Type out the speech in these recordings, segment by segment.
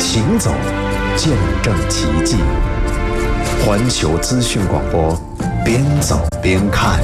行走，见证奇迹。环球资讯广播，边走边看。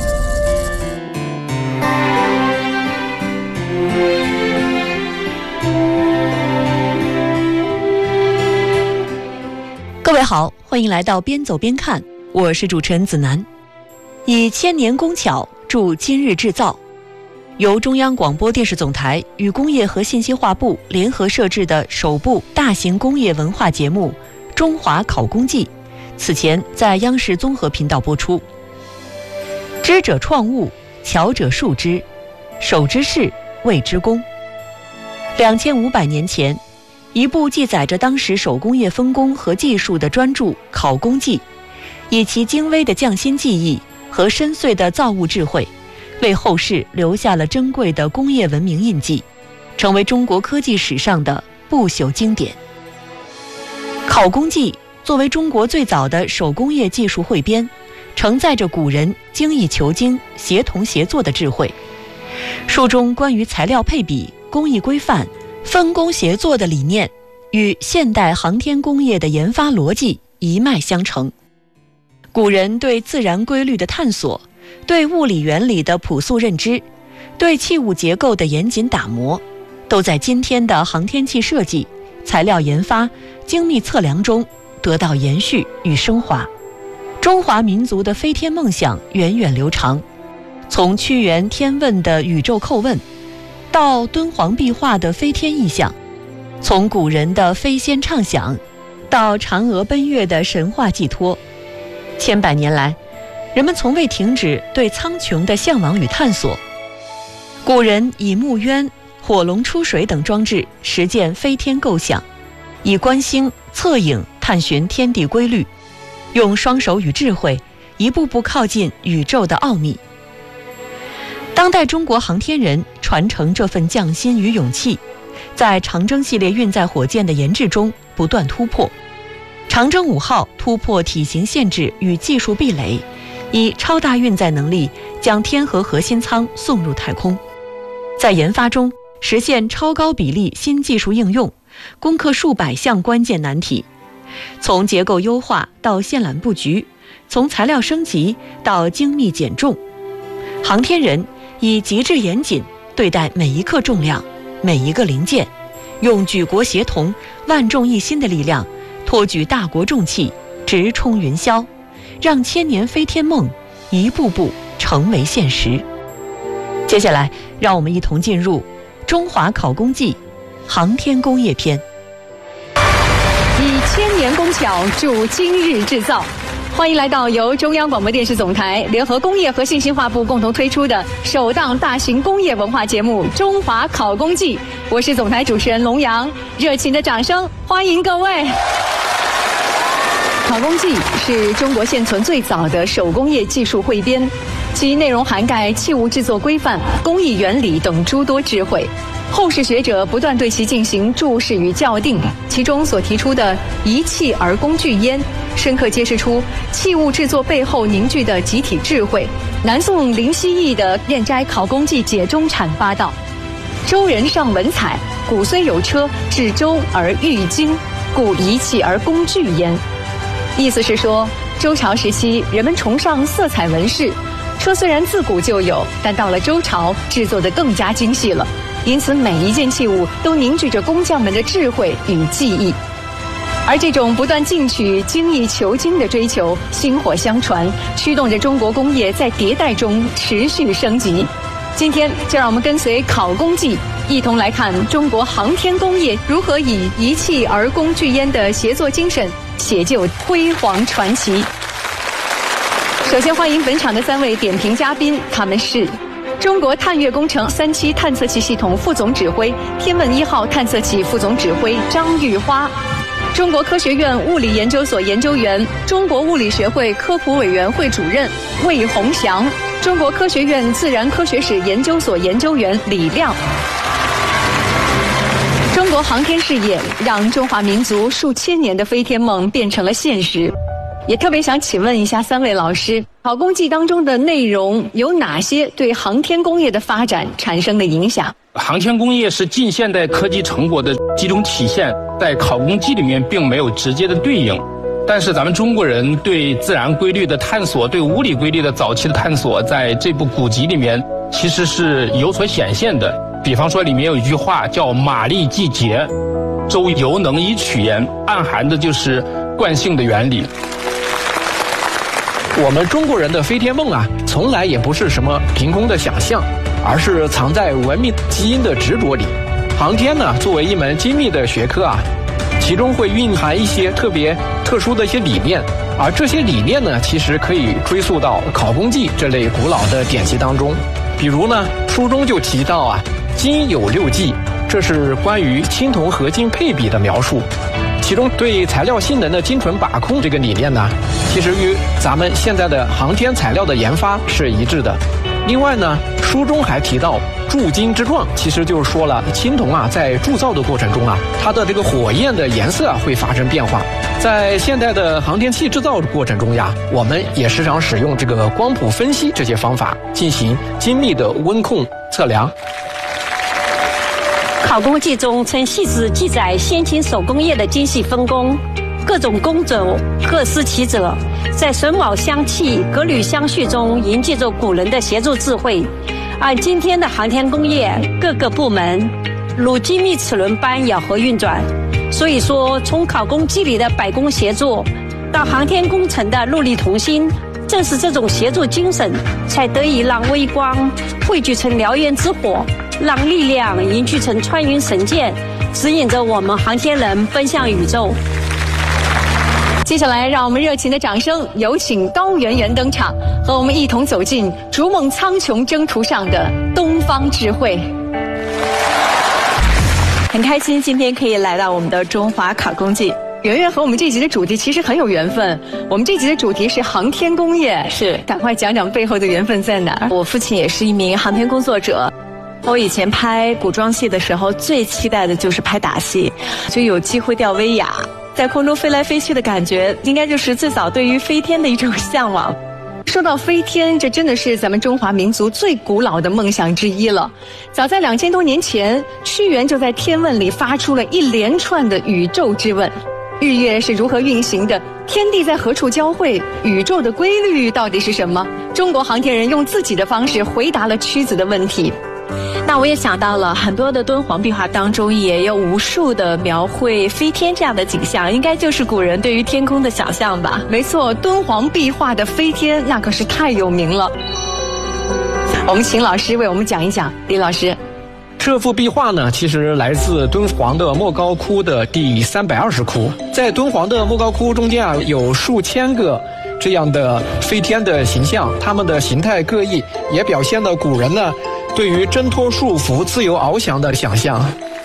各位好，欢迎来到边走边看，我是主持人子楠。以千年工巧铸今日制造，由中央广播电视总台与工业和信息化部联合设置的首部大型工业文化节目《中华考工记》，此前在央视综合频道播出。知者创物，巧者述之，手之事，谓之工。2500年前，一部记载着当时手工业分工和技术的专著《考工记》，以其精微的匠心技艺和深邃的造物智慧，为后世留下了珍贵的工业文明印记，成为中国科技史上的不朽经典。《考工记》作为中国最早的手工业技术汇编，承载着古人精益求精、协同协作的智慧。书中关于材料配比、工艺规范、分工协作的理念，与现代航天工业的研发逻辑一脉相承。古人对自然规律的探索，对物理原理的朴素认知，对器物结构的严谨打磨，都在今天的航天器设计、材料研发、精密测量中得到延续与升华。中华民族的飞天梦想源远流长，从屈原天问的宇宙叩问，到敦煌壁画的飞天意象，从古人的飞仙畅想，到嫦娥奔月的神话寄托，千百年来，人们从未停止对苍穹的向往与探索。古人以木鸢、火龙出水等装置实践飞天构想，以观星、测影探寻天地规律，用双手与智慧一步步靠近宇宙的奥秘。当代中国航天人传承这份匠心与勇气，在长征系列运载火箭的研制中不断突破。长征5号突破体型限制与技术壁垒，以超大运载能力将天河核心舱送入太空。在研发中实现超高比例新技术应用，攻克数百项关键难题。从结构优化到线缆布局，从材料升级到精密减重，航天人以极致严谨对待每一克重量、每一个零件，用举国协同、万众一心的力量，托举大国重器，直冲云霄，让千年飞天梦一步步成为现实。接下来，让我们一同进入《中华考工记》航天工业篇。 以千年工巧铸今日制造，欢迎来到由中央广播电视总台联合工业和信息化部共同推出的首档大型工业文化节目《中华考工记》。我是总台主持人龙阳，热情的掌声欢迎各位。考工记是中国现存最早的手工业技术汇编，其内容涵盖器物制作规范、工艺原理等诸多智慧。后世学者不断对其进行注释与校订，其中所提出的一器而工具焉，深刻揭示出器物制作背后凝聚的集体智慧。南宋林希义的《燕斋考工记解中阐》八道：周人尚文采，古虽有车，至周而寓精，故一器而工具焉。意思是说，周朝时期人们崇尚色彩纹饰，车虽然自古就有，但到了周朝制作得更加精细了，因此每一件器物都凝聚着工匠们的智慧与技艺。而这种不断进取、精益求精的追求，薪火相传，驱动着中国工业在迭代中持续升级。今天就让我们跟随考工记，一同来看中国航天工业如何以一器而工具焉的协作精神，写就辉煌传奇。首先欢迎本场的3位点评嘉宾，他们是中国探月工程3期探测器系统副总指挥、天问1号探测器副总指挥张玉花，中国科学院物理研究所研究员、中国物理学会科普委员会主任魏宏祥，中国科学院自然科学史研究所研究员李亮。中国航天事业让中华民族数千年的飞天梦变成了现实。也特别想请问一下3位老师，考工记当中的内容有哪些对航天工业的发展产生的影响？ 航天工业是近现代科技成果的几种体现，在考工记里面并没有直接的对应。但是咱们中国人对自然规律的探索，对物理规律的早期的探索，在这部古籍里面其实是有所显现的。比方说里面有一句话叫马力既竭，周犹能以取焉，暗含的就是惯性的原理。 我们中国人的飞天梦啊，从来也不是什么凭空的想象，而是藏在文明基因的执着里。航天呢，作为一门精密的学科啊，其中会蕴含一些特殊的一些理念，而这些理念呢，其实可以追溯到《考工记》这类古老的典籍当中。比如呢，书中就提到啊，金有6计，这是关于青铜合金配比的描述。其中对材料性能的精准把控这个理念呢，其实与咱们现在的航天材料的研发是一致的。另外呢，书中还提到铸金之状，其实就是说了青铜啊，在铸造的过程中啊，它的这个火焰的颜色啊会发生变化。在现代的航天器制造的过程中呀，我们也时常使用这个光谱分析这些方法进行精密的温控测量。 考工记中曾细致记载先秦手工业的精细分工，各种工种各司其责，在榫卯相契、革履相续中凝聚着古人的协作智慧。而今天的航天工业各个部门如精密齿轮般咬合运转，所以说从考工记里的百工协作到航天工程的戮力同心，正是这种协作精神才得以让微光汇聚成燎原之火，让力量凝聚成穿云神箭，指引着我们航天人奔向宇宙。 接下来让我们热情的掌声有请高圆圆登场，和我们一同走进逐梦苍穹征途上的东方智慧。 很开心今天可以来到我们的中华考工记。圆圆和我们这集的主题其实很有缘分，我们这集的主题是航天工业，是赶快讲讲背后的缘分在哪儿。我父亲也是一名航天工作者，我以前拍古装戏的时候最期待的就是拍打戏，就有机会钓威亚，在空中飞来飞去的感觉，应该就是最早对于飞天的一种向往。 说到飞天，这真的是咱们中华民族最古老的梦想之一了。早在2000多年前，屈原就在《天问》里发出了一连串的宇宙之问：日月是如何运行的？天地在何处交汇？宇宙的规律到底是什么？中国航天人用自己的方式回答了屈子的问题。 那我也想到了很多的敦煌壁画当中也有无数的描绘飞天这样的景象，应该就是古人对于天空的想象吧。 没错，敦煌壁画的飞天那可是太有名了。我们请老师为我们讲一讲。李老师， 这幅壁画呢，其实来自敦煌的莫高窟的第320窟。在敦煌的莫高窟中间啊，有数千个这样的飞天的形象，它们的形态各异，也表现了古人呢对于挣脱束缚、自由翱翔的想象。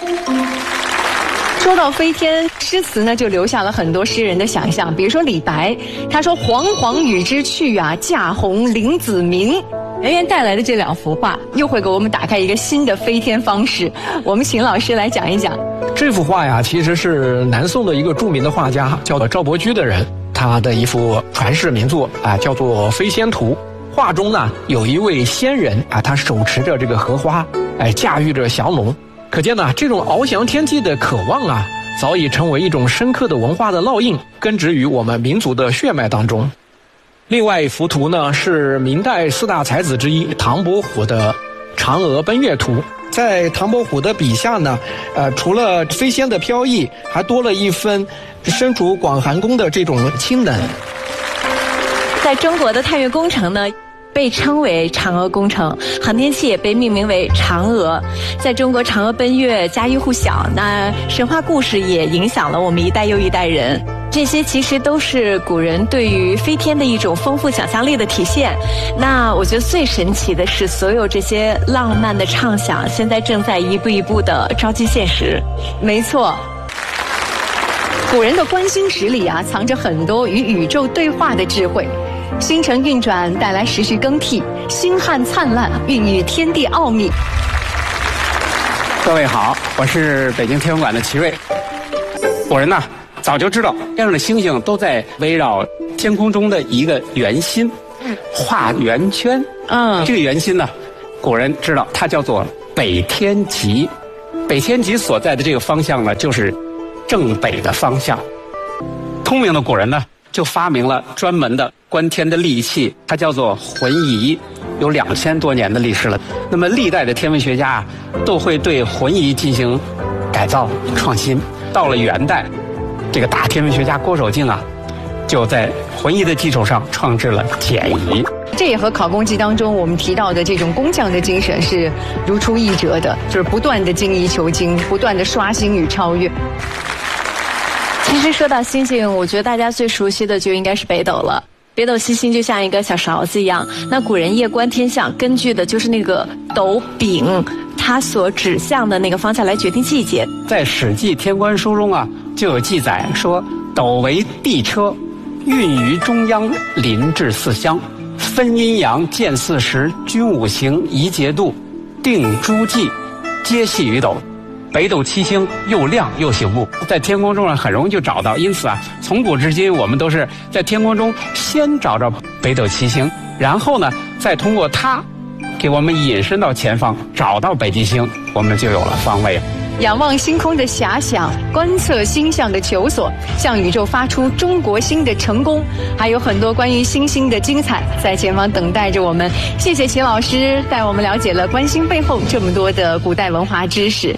说到飞天，诗词呢就留下了很多诗人的想象。比如说李白，他说：“煌煌与之去啊，驾鸿凌子鸣。”圆圆带来的这2幅画，又会给我们打开一个新的飞天方式。我们请老师来讲一讲。 这幅画呀，其实是南宋的一个著名的画家，叫做赵伯驹的人，他的一幅传世名作啊，叫做《飞仙图》。画中呢，有一位仙人啊，他手持着这个荷花，驾驭着降龙。可见呢，这种翱翔天际的渴望啊，早已成为一种深刻的文化的烙印，根植于我们民族的血脉当中。另外一幅图呢，是明代4大才子之一唐伯虎的《嫦娥奔月图》。在唐伯虎的笔下呢，除了飞仙的飘逸，还多了一分身处广寒宫的这种清冷。 在中国的探月工程呢，被称为嫦娥工程，航天器也被命名为嫦娥。在中国，嫦娥奔月家喻户晓，那神话故事也影响了我们一代又一代人。这些其实都是古人对于飞天的一种丰富想象力的体现。那我觉得最神奇的是，所有这些浪漫的畅想，现在正在一步一步的照进现实。 没错，古人的观星石里啊，藏着很多与宇宙对话的智慧。星辰运转带来时序更替，星汉灿烂孕育天地奥秘。 各位好，我是北京天文馆的齐瑞。古人呢早就知道天上的星星都在围绕天空中的一个圆心画圆圈。这个圆心呢，古人知道它叫做北天极。北天极所在的这个方向呢，就是正北的方向。聪明的古人呢，就发明了专门的观天的利器，它叫做浑仪，有2000多年的历史了。那么历代的天文学家都会对浑仪进行改造创新。到了元代，这个大天文学家郭守敬啊，就在浑仪的基础上创制了简仪。 这也和考公记当中我们提到的这种工匠的精神是如出一辙的，就是不断的精益求精，不断的刷新与超越。 其实说到星星，我觉得大家最熟悉的就应该是北斗了。北斗七星就像一个小勺子一样，那古人夜观天象，根据的就是那个斗柄它所指向的那个方向来决定季节。 在《史记·天官书》中啊，就有记载说：斗为地车，运于中央，临至四乡，分阴阳，见四时，均五行，宜节度，定诸纪，皆系于斗。北斗七星又亮又醒目，在天空中很容易就找到。因此啊，从古至今我们都是在天空中先找着北斗七星，然后呢，再通过它给我们引申到前方，找到北极星，我们就有了方位。 仰望星空的遐想，观测星象的求索，向宇宙发出中国星的成功，还有很多关于星星的精彩在前方等待着我们。谢谢秦老师带我们了解了观星背后这么多的古代文化知识。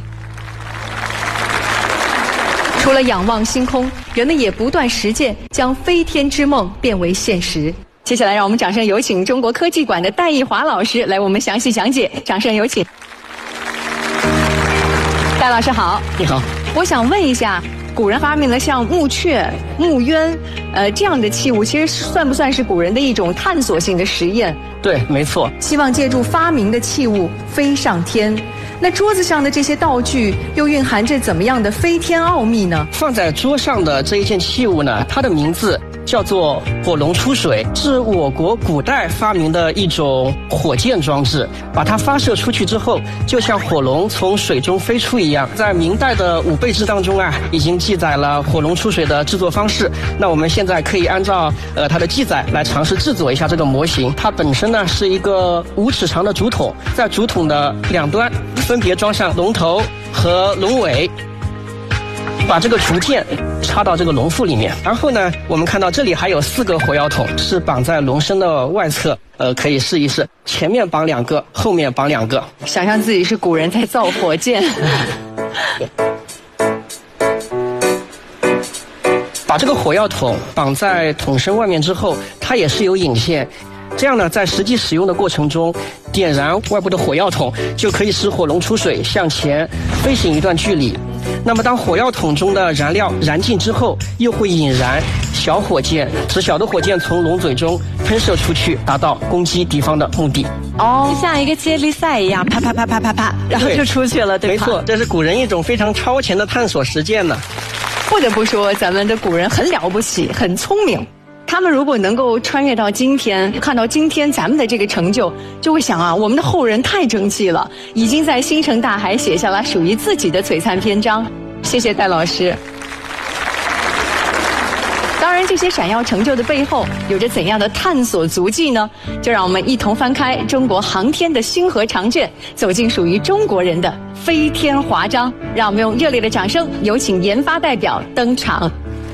除了仰望星空，人们也不断实践，将飞天之梦变为现实。接下来让我们掌声有请中国科技馆的戴义华老师来我们详细讲解，掌声有请。戴老师好。 你好。 我想问一下，古人发明了像木雀、木鸢这样的器物，其实算不算是古人的一种探索性的实验？ 对，没错。 希望借助发明的器物飞上天。那桌子上的这些道具又蕴含着怎么样的飞天奥秘呢？ 放在桌上的这一件器物呢，它的名字叫做火龙出水，是我国古代发明的一种火箭装置。把它发射出去之后，就像火龙从水中飞出一样。在明代的武备志当中啊，已经记载了火龙出水的制作方式。那我们现在可以按照它的记载来尝试制作一下这个模型。它本身呢是一个5尺长的竹筒，在竹筒的两端分别装上龙头和龙尾，把这个竹箭插到这个龙腹里面。然后呢，我们看到这里还有4个火药桶，是绑在龙身的外侧。可以试一试，前面绑2个，后面绑2个。 想象自己是古人在造火箭。 把这个火药桶绑在桶身外面之后，它也是有引线。这样呢，在实际使用的过程中，点燃外部的火药桶，就可以使火龙出水向前飞行一段距离。那么当火药桶中的燃料燃尽之后，又会引燃小火箭，使小的火箭从龙嘴中喷射出去，达到攻击敌方的目的。 就像一个接力赛一样，啪啪啪啪啪啪，然后就出去了，对吧？ 没错，这是古人一种非常超前的探索实践呢。 不得不说，咱们的古人很了不起，很聪明。他们如果能够穿越到今天，看到今天咱们的这个成就，就会想啊，我们的后人太争气了，已经在星辰大海写下了属于自己的璀璨篇章。谢谢戴老师。当然，这些闪耀成就的背后有着怎样的探索足迹呢？就让我们一同翻开中国航天的星河长卷，走进属于中国人的飞天华章。让我们用热烈的掌声，有请研发代表登场。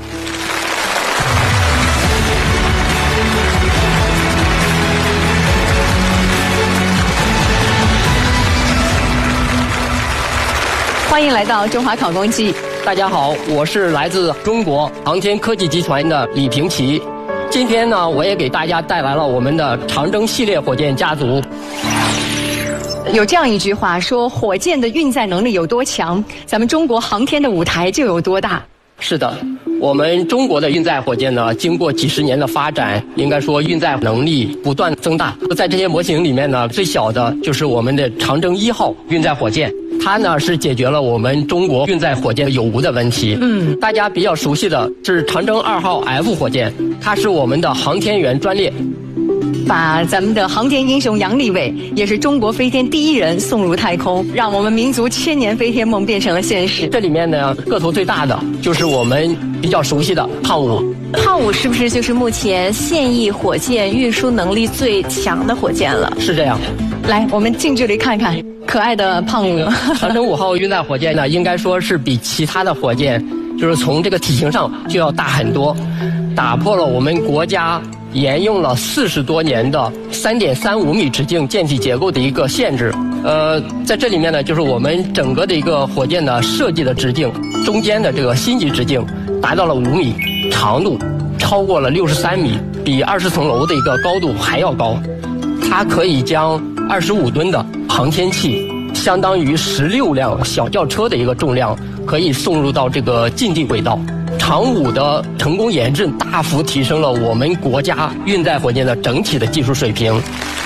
欢迎来到中华考公记。 大家好，我是来自中国航天科技集团的李平奇。今天呢，我也给大家带来了我们的长征系列火箭家族。 有这样一句话说，火箭的运载能力有多强，咱们中国航天的舞台就有多大。 是的，我们中国的运载火箭呢，经过几十年的发展，应该说运载能力不断增大。在这些模型里面呢，最小的就是我们的长征1号运载火箭。它呢是解决了我们中国运载火箭有无的问题。大家比较熟悉的是长征2号 F 火箭，它是我们的航天员专列， 把咱们的航天英雄杨利伟，也是中国飞天第一人送入太空，让我们民族1000年飞天梦变成了现实。 这里面呢，个头最大的就是我们比较熟悉的胖5。 胖5是不是就是目前现役火箭运输能力最强的火箭了？ 是这样。 来，我们近距离看看。 可爱的胖子。 长征5号运载火箭呢，应该说是比其他的火箭，就是从这个体型上就要大很多，打破了我们国家沿用了40多年的3.35米直径舰体结构的一个限制。在这里面呢，就是我们整个的一个火箭的设计的直径，中间的这个心级直径达到了5米，长度超过了63米，比20层楼的一个高度还要高。它可以将25吨的航天器，相当于16辆小轿车的一个重量，可以送入到这个近地轨道。长5的成功研制大幅提升了我们国家运载火箭的整体的技术水平。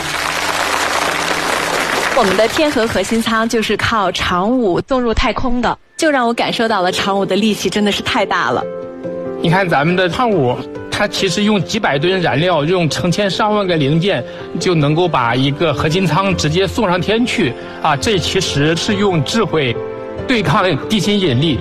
我们的天河核心舱就是靠长5送入太空的，就让我感受到了长5的力气真的是太大了。 你看咱们的长5，它其实用几百吨燃料，用成千上万个零件，就能够把一个核心舱直接送上天去啊！这其实是用智慧对抗地心引力。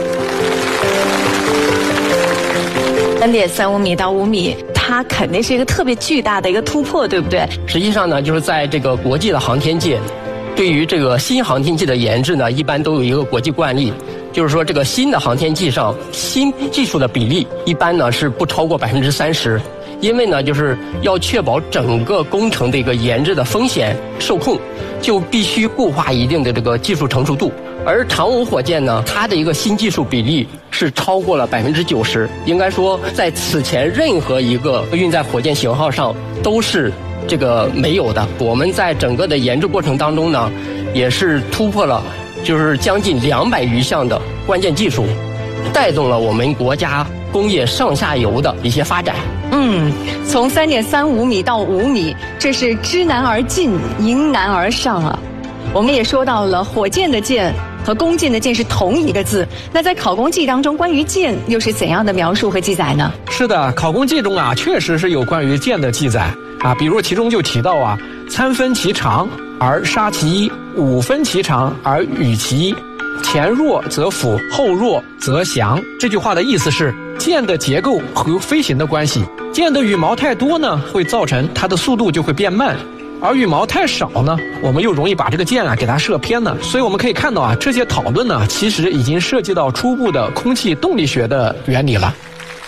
3.35米到5米，它肯定是一个特别巨大的一个突破，对不对？ 实际上呢，就是在这个国际的航天界，对于这个新航天器的研制呢，一般都有一个国际惯例，就是说这个新的航天器上新技术的比例一般呢是不超过30%，因为呢就是要确保整个工程的一个研制的风险受控，就必须固化一定的这个技术成熟度。而长5火箭呢，它的一个新技术比例是超过了90%，应该说在此前任何一个运载火箭型号上都是这个没有的。我们在整个的研制过程当中呢，也是突破了就是将近200余项的关键技术，带动了我们国家工业上下游的一些发展。 从3.35米到5米，这是知难而进，迎难而上啊。我们也说到了火箭的箭和弓箭的箭是同一个字，那在考工记当中关于箭又是怎样的描述和记载呢？ 是的，考工记中啊确实是有关于箭的记载啊，比如其中就提到啊，3分其长而杀其一，5分其长而与其一，前弱则辅，后弱则降。这句话的意思是箭的结构和飞行的关系，箭的羽毛太多呢，会造成它的速度就会变慢，而羽毛太少呢，我们又容易把这个箭啊给它射偏了。所以我们可以看到啊，这些讨论呢，其实已经涉及到初步的空气动力学的原理了。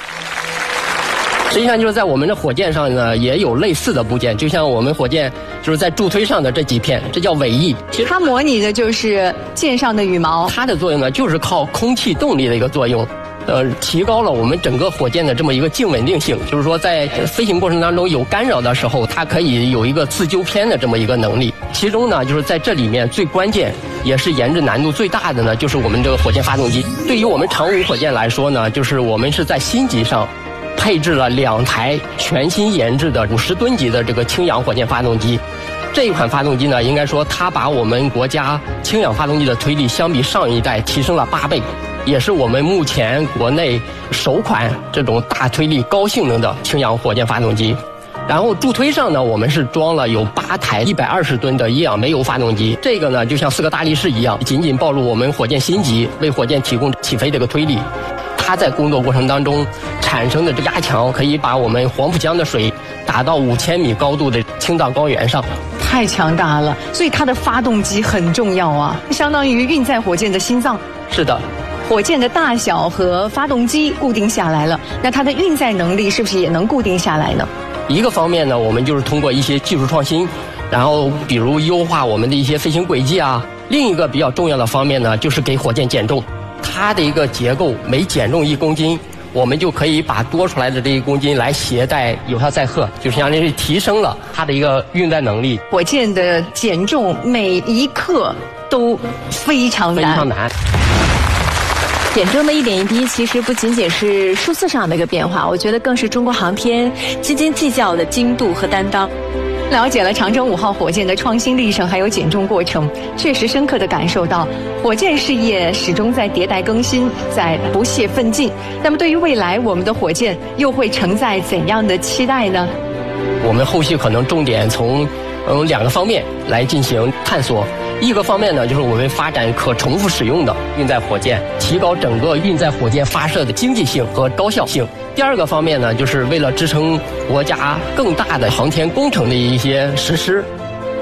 实际上就是在我们的火箭上呢，也有类似的部件，就像我们火箭就是在助推上的这几片，这叫尾翼。 其实它模拟的就是箭上的羽毛， 它的作用呢，就是靠空气动力的一个作用。提高了我们整个火箭的这么一个静稳定性，就是说在飞行过程当中有干扰的时候，它可以有一个自纠偏的这么一个能力。其中呢，就是在这里面最关键也是研制难度最大的呢，就是我们这个火箭发动机。对于我们长5火箭来说呢，就是我们是在心级上配置了2台全新研制的50吨级的这个氢氧火箭发动机。这一款发动机呢，应该说它把我们国家氢氧发动机的推力相比上一代提升了8倍。也是我们目前国内首款这种大推力高性能的氢氧火箭发动机。然后助推上呢，我们是装了有8台120吨的液氧煤油发动机，这个呢就像4个大力士一样，紧紧暴露我们火箭心级，为火箭提供起飞这个推力。它在工作过程当中产生的这压强，可以把我们黄浦江的水打到5000米高度的青藏高原上， 太强大了。所以它的发动机很重要啊，相当于运载火箭的心脏。 是的。 火箭的大小和发动机固定下来了，那它的运载能力是不是也能固定下来呢？ 一个方面呢，我们就是通过一些技术创新，然后比如优化我们的一些飞行轨迹啊。另一个比较重要的方面呢，就是给火箭减重。它的一个结构每减重1公斤，我们就可以把多出来的这1公斤来携带有效载荷，就相当于提升了它的一个运载能力。 火箭的减重每一克都非常难。 减重的一点一滴，其实不仅仅是数字上的一个变化，我觉得更是中国航天斤斤计较的精度和担当。 了解了长征5号火箭的创新历程，还有减重过程，确实深刻地感受到火箭事业始终在迭代更新，在不懈奋进。那么对于未来，我们的火箭又会承载怎样的期待呢？ 我们后续可能重点从2个方面来进行探索。一个方面呢，就是我们发展可重复使用的运载火箭，提高整个运载火箭发射的经济性和高效性。第二个方面呢，就是为了支撑国家更大的航天工程的一些实施，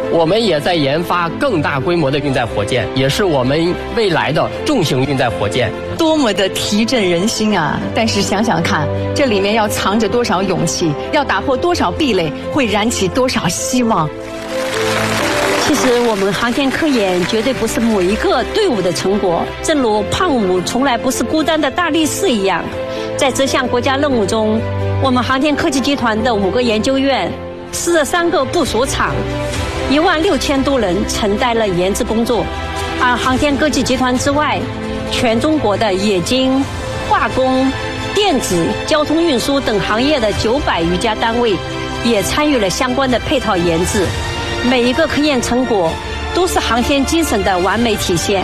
我们也在研发更大规模的运载火箭，也是我们未来的重型运载火箭。 多么的提振人心啊！但是想想看，这里面要藏着多少勇气，要打破多少壁垒，会燃起多少希望。 其实我们航天科研绝对不是某一个队伍的成果，正如胖五从来不是孤单的大力士一样。在这项国家任务中，我们航天科技集团的5个研究院、43个部署场、16000多人承担了研制工作。而航天科技集团之外，全中国的冶金、化工、电子、交通运输等行业的900余家单位也参与了相关的配套研制。每一个科研成果都是航天精神的完美体现。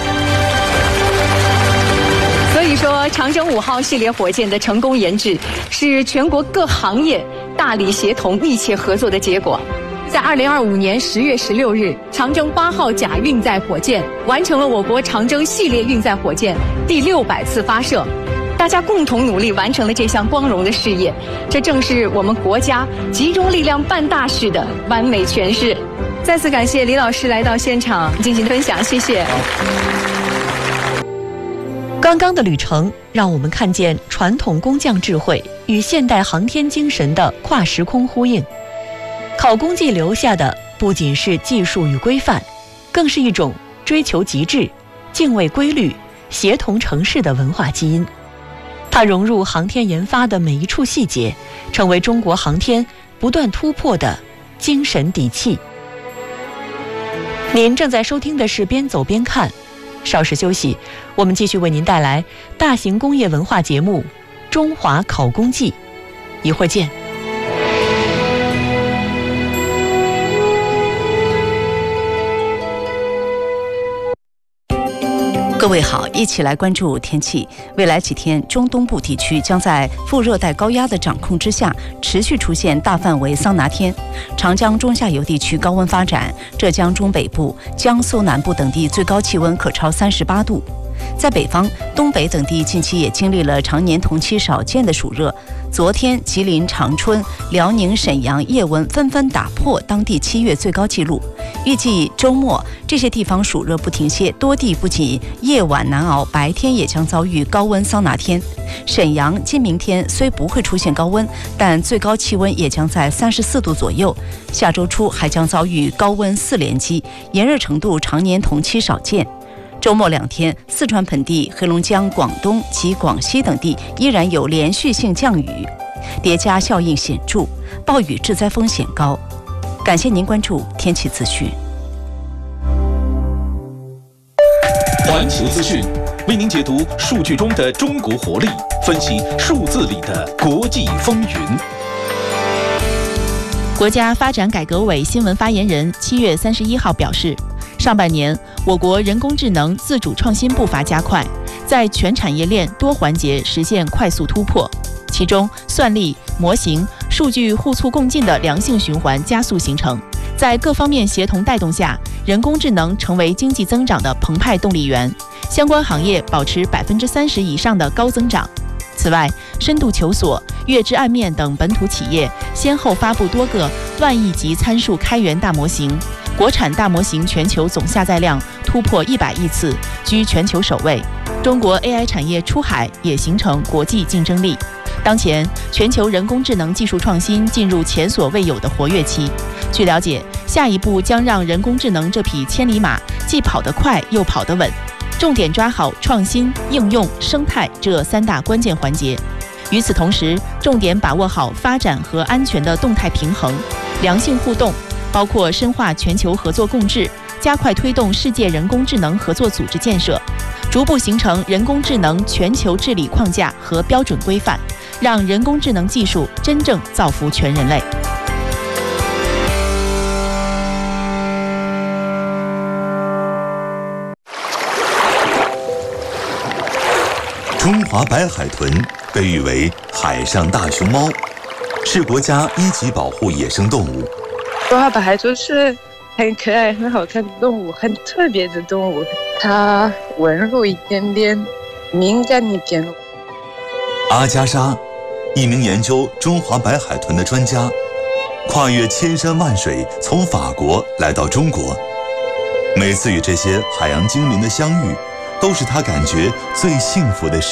所以说，长征5号系列火箭的成功研制，是全国各行业大力协同、密切合作的结果。在2025年10月16日，长征8号甲运载火箭完成了我国长征系列运载火箭第600次发射。大家共同努力完成了这项光荣的事业，这正是我们国家集中力量办大事的完美诠释。再次感谢李老师来到现场进行分享，谢谢。 刚刚的旅程让我们看见传统工匠智慧与现代航天精神的跨时空呼应。考工记留下的不仅是技术与规范，更是一种追求极致、敬畏规律、协同成事的文化基因。它融入航天研发的每一处细节，成为中国航天不断突破的精神底气。您正在收听的是边走边看，稍事休息，我们继续为您带来大型工业文化节目《中华考工记》，一会儿见。 各位好，一起来关注天气。未来几天，中东部地区将在副热带高压的掌控之下，持续出现大范围桑拿天。长江中下游地区高温发展，浙江中北部、江苏南部等地最高气温可超38度。在北方，东北等地近期也经历了常年同期少见的暑热。昨天，吉林长春、辽宁沈阳夜温纷纷打破当地7月最高纪录。预计周末这些地方暑热不停歇，多地不仅夜晚难熬，白天也将遭遇高温桑拿天。沈阳今明天虽不会出现高温，但最高气温也将在34度左右。下周初还将遭遇高温4连击，炎热程度常年同期少见。周末2天，四川盆地、黑龙江、广东及广西等地依然有连续性降雨，叠加效应显著，暴雨致灾风险高。感谢您关注天气资讯。 环球资讯为您解读数据中的中国活力，分析数字里的国际风云。 国家发展改革委新闻发言人7月31号表示，上半年我国人工智能自主创新步伐加快，在全产业链多环节实现快速突破，其中算力、模型、数据互促共进的良性循环加速形成，在各方面协同带动下，人工智能成为经济增长的澎湃动力源，相关行业保持30%以上的高增长。此外，深度求索、月之暗面等本土企业先后发布多个万亿级参数开源大模型，国产大模型全球总下载量突破100亿次，居全球首位。中国 AI 产业出海也形成国际竞争力。当前，全球人工智能技术创新进入前所未有的活跃期。据了解，下一步将让人工智能这匹千里马既跑得快又跑得稳，重点抓好创新、应用、生态这3大关键环节。与此同时，重点把握好发展和安全的动态平衡，良性互动，包括深化全球合作共治，加快推动世界人工智能合作组织建设，逐步形成人工智能全球治理框架和标准规范，让人工智能技术真正造福全人类。 中华白海豚被誉为海上大熊猫，是国家1级保护野生动物。 中华白海豚是很可爱、很好看的动物，很特别的动物。它温柔一点点，敏感一点。 阿加莎，一名研究中华白海豚的专家， 跨越千山万水，从法国来到中国。每次与这些海洋精灵的相遇，都是他感觉最幸福的事。